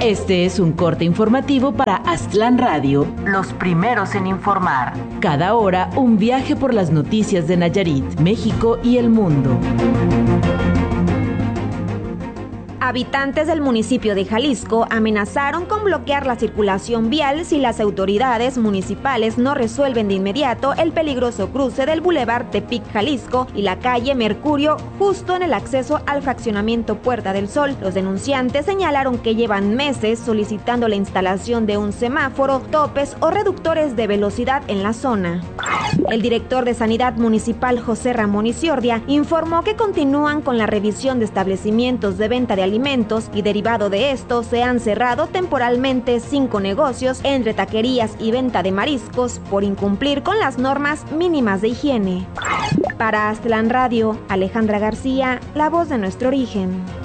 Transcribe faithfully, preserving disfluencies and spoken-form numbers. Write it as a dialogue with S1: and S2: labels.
S1: Este es un corte informativo para Aztlán Radio, los primeros en informar. Cada hora, un viaje por las noticias de Nayarit, México y el mundo.
S2: Habitantes del municipio de Jalisco amenazaron con bloquear la circulación vial si las autoridades municipales no resuelven de inmediato el peligroso cruce del Boulevard Tepic Jalisco y la calle Mercurio, justo en el acceso al fraccionamiento Puerta del Sol. Los denunciantes señalaron que llevan meses solicitando la instalación de un semáforo, topes o reductores de velocidad en la zona. El director de Sanidad Municipal, José Ramón Isiordia, informó que continúan con la revisión de establecimientos de venta de alimentos y derivado de esto se han cerrado temporalmente cinco negocios entre taquerías y venta de mariscos por incumplir con las normas mínimas de higiene. Para Aztlán Radio, Alejandra García, la voz de nuestro origen.